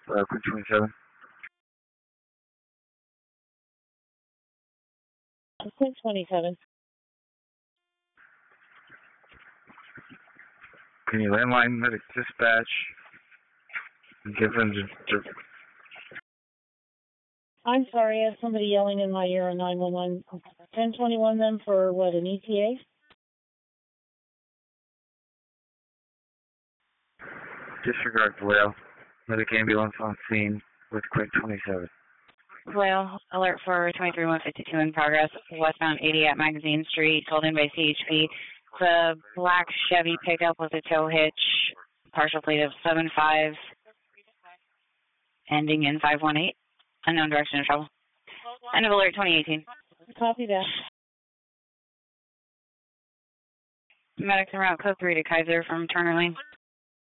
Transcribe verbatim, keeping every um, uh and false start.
Uh, quick twenty-seven. Quick twenty-seven. Can you landline medic dispatch and give them the... I'm sorry, I have somebody yelling in my ear on nine one one. ten twenty-one then for what, an E T A? Disregard Vallejo. Medic ambulance on scene with quick twenty-seven. Vallejo, alert for twenty-three one fifty-two in progress. Westbound eighty at Magazine Street, told in by C H P. The black Chevy pickup with a tow hitch, partial plate of seven five, ending in five one eight. Unknown direction of travel. End of alert twenty eighteen. Copy that. Medics en route code three to Kaiser from Turner Lane.